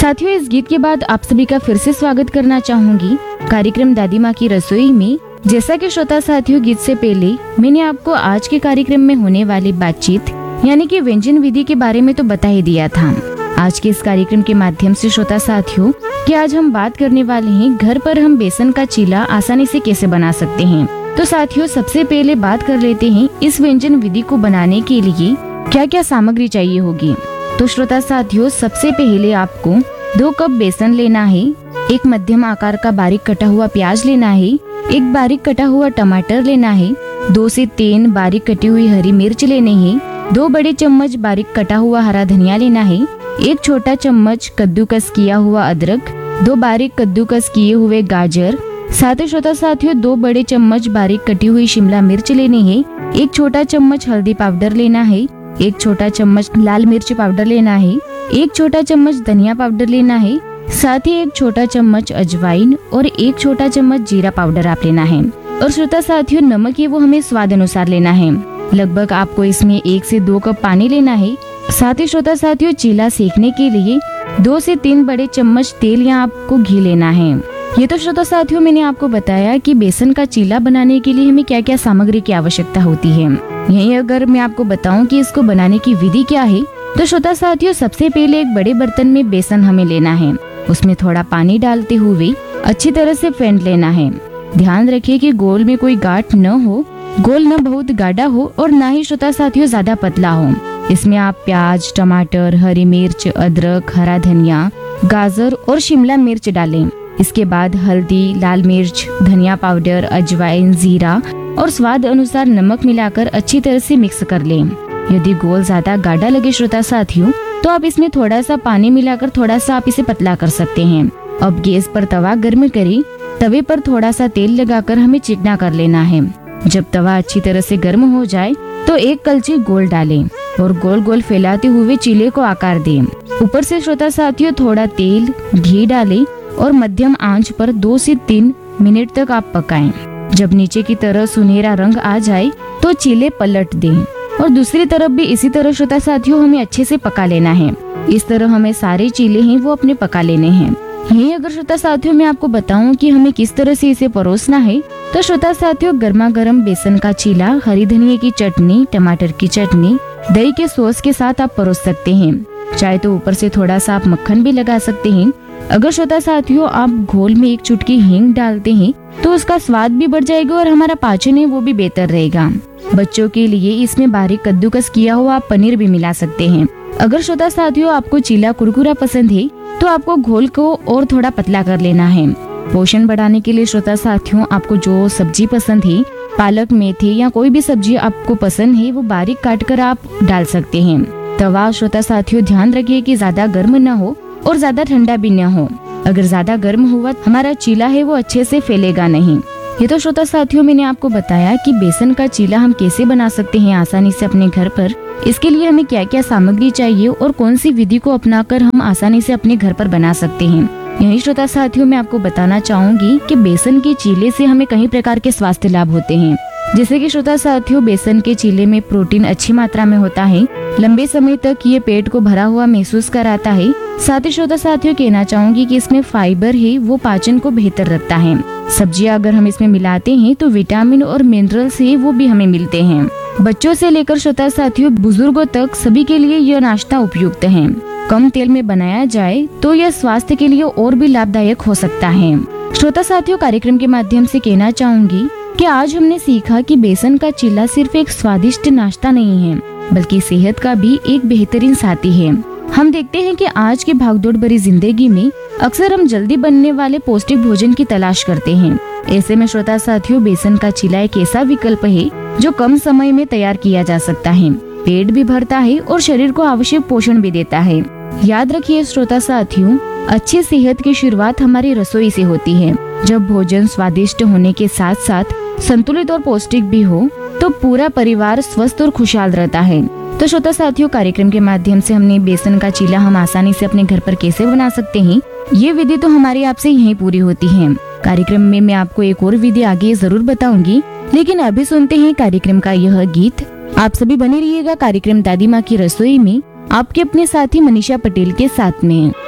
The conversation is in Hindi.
साथियों, इस गीत के बाद आप सभी का फिर से स्वागत करना चाहूंगी कार्यक्रम दादी माँ की रसोई में। जैसा कि श्रोता साथियों, गीत से पहले मैंने आपको आज के कार्यक्रम में होने वाली बातचीत यानी कि व्यंजन विधि के बारे में तो बता ही दिया था। आज के इस कार्यक्रम के माध्यम से श्रोता साथियों कि आज हम बात करने वाले हैं घर पर हम बेसन का चीला आसानी से कैसे बना सकते हैं। तो साथियों, सबसे पहले बात कर लेते हैं इस व्यंजन विधि को बनाने के लिए क्या क्या सामग्री चाहिए होगी। तो श्रोता साथियों, सबसे पहले आपको 2 कप बेसन लेना है, एक मध्यम आकार का बारीक कटा हुआ प्याज लेना है, एक बारीक कटा हुआ टमाटर लेना है, 2 से 3 बारीक कटी हुई हरी मिर्च लेनी है, 2 बड़े चम्मच बारीक कटा हुआ हरा धनिया लेना है, 1 छोटा चम्मच कद्दूकस किया हुआ अदरक, 2 बारीक कद्दूकस किए हुए गाजर, साथ ही श्रोता साथियों 2 बड़े चम्मच बारीक कटी हुई शिमला मिर्च लेनी है, 1 छोटा चम्मच हल्दी पाउडर लेना है, 1 छोटा चम्मच लाल मिर्च पाउडर लेना है, 1 छोटा चम्मच धनिया पाउडर लेना है, साथ ही 1 छोटा चम्मच अजवाइन और 1 छोटा चम्मच जीरा पाउडर आप लेना है। और श्रोता साथियों, नमक है वो हमें स्वाद अनुसार लेना है। लगभग आपको इसमें 1 से 2 कप पानी लेना है। साथ ही श्रोता साथियों, चीला सेकने के लिए 2 से 3 बड़े चम्मच तेल या आपको घी लेना है। ये तो श्रोता साथियों मैंने आपको बताया कि बेसन का चीला बनाने के लिए हमें क्या क्या सामग्री की आवश्यकता होती है। यही अगर मैं आपको बताऊं कि इसको बनाने की विधि क्या है, तो श्रोता साथियों सबसे पहले एक बड़े बर्तन में बेसन हमें लेना है। उसमें थोड़ा पानी डालते हुए अच्छी तरह से फेंट लेना है। ध्यान रखिए कि गोल में कोई गांठ न हो, गोल न बहुत गाढ़ा हो और न ही श्रोता साथियों ज्यादा पतला हो। इसमें आप प्याज, टमाटर, हरी मिर्च, अदरक, हरा धनिया, गाजर और शिमला मिर्च डालें। इसके बाद हल्दी, लाल मिर्च, धनिया पाउडर, अजवाइन, जीरा और स्वाद अनुसार नमक मिलाकर अच्छी तरह से मिक्स कर लें। यदि गोल ज्यादा गाढ़ा लगे श्रोता साथियों, तो आप इसमें थोड़ा सा पानी मिलाकर थोड़ा सा आप इसे पतला कर सकते हैं। अब गैस पर तवा गर्म करें, तवे पर थोड़ा सा तेल लगाकर हमें चिकना कर लेना है। जब तवा अच्छी तरह से गर्म हो जाए तो 1 कलछी गोल डालें और गोल गोल फैलाते हुए चीले को आकार दें। ऊपर से श्रोता साथियों थोड़ा तेल, घी डालें और मध्यम आंच पर 2 से 3 मिनट तक आप पकाएं। जब नीचे की तरफ सुनहरा रंग आ जाए तो चीले पलट दें और दूसरी तरफ भी इसी तरह श्रोता साथियों हमें अच्छे से पका लेना है। इस तरह हमें सारे चीले हैं वो अपने पका लेने हैं। यही अगर श्रोता साथियों मैं आपको बताऊं कि हमें किस तरह से इसे परोसना है, तो श्रोता साथियों गर्मा गर्म बेसन का चीला हरी धनिया की चटनी, टमाटर की चटनी, दही के सॉस के साथ आप परोस सकते हैं। चाहे तो ऊपर से थोड़ा सा आप मक्खन भी लगा सकते हैं। अगर श्रोता साथियों आप घोल में 1 चुटकी हींग डालते हैं तो उसका स्वाद भी बढ़ जाएगा और हमारा पाचन है वो भी बेहतर रहेगा। बच्चों के लिए इसमें बारीक कद्दूकस किया हुआ आप पनीर भी मिला सकते हैं। अगर श्रोता साथियों आपको चीला कुरकुरा पसंद है तो आपको घोल को और थोड़ा पतला कर लेना है। पोषण बढ़ाने के लिए श्रोता साथियों आपको जो सब्जी पसंद है, पालक, मेथी या कोई भी सब्जी आपको पसंद है वो बारीक काट कर आप डाल सकते हैं। तवा श्रोता साथियों ध्यान रखिए कि ज्यादा गर्म न हो और ज्यादा ठंडा भी न हो। अगर ज्यादा गर्म हुआ हमारा चीला है वो अच्छे से फैलेगा नहीं। ये तो श्रोता साथियों मैंने आपको बताया कि बेसन का चीला हम कैसे बना सकते हैं आसानी से अपने घर पर। इसके लिए हमें क्या क्या सामग्री चाहिए और कौन सी विधि को अपनाकर हम आसानी से अपने घर पर बना सकते हैं। यही श्रोता साथियों मैं आपको बताना चाहूंगी कि बेसन के चीले से हमें कई प्रकार के स्वास्थ्य लाभ होते हैं। जैसे कि श्रोता साथियों बेसन के चीले में प्रोटीन अच्छी मात्रा में होता है, लंबे समय तक ये पेट को भरा हुआ महसूस कराता है। साथ ही श्रोता साथियों कहना चाहूंगी कि इसमें फाइबर है वो पाचन को बेहतर रखता है। सब्जियां अगर हम इसमें मिलाते हैं तो विटामिन और मिनरल्स है वो भी हमें मिलते हैं। बच्चों से लेकर श्रोता साथियों बुजुर्गों तक सभी के लिए यह नाश्ता उपयुक्त है। कम तेल में बनाया जाए तो यह स्वास्थ्य के लिए और भी लाभदायक हो सकता है। श्रोता साथियों कार्यक्रम के माध्यम से कहना चाहूंगी कि आज हमने सीखा कि बेसन का चीला सिर्फ एक स्वादिष्ट नाश्ता नहीं है बल्कि सेहत का भी एक बेहतरीन साथी है। हम देखते हैं कि आज की भागदौड़ भरी जिंदगी में अक्सर हम जल्दी बनने वाले पौष्टिक भोजन की तलाश करते हैं। ऐसे में श्रोता साथियों बेसन का चीला एक ऐसा विकल्प है जो कम समय में तैयार किया जा सकता है, पेट भी भरता है और शरीर को आवश्यक पोषण भी देता है। याद रखिए श्रोता साथियों, अच्छी सेहत की शुरुआत हमारी रसोई से होती है। जब भोजन स्वादिष्ट होने के साथ साथ संतुलित और पौष्टिक भी हो तो पूरा परिवार स्वस्थ और खुशहाल रहता है। तो श्रोता साथियों कार्यक्रम के माध्यम से हमने बेसन का चीला हम आसानी से अपने घर पर कैसे बना सकते हैं, ये विधि तो हमारी आपसे यहीं पूरी होती है। कार्यक्रम में मैं आपको एक और विधि आगे जरूर बताऊंगी, लेकिन अभी सुनते हैं कार्यक्रम का यह गीत। आप सभी बने रहिएगा कार्यक्रम दादी माँ की रसोई में आपके अपने साथी मनीषा पटेल के साथ में।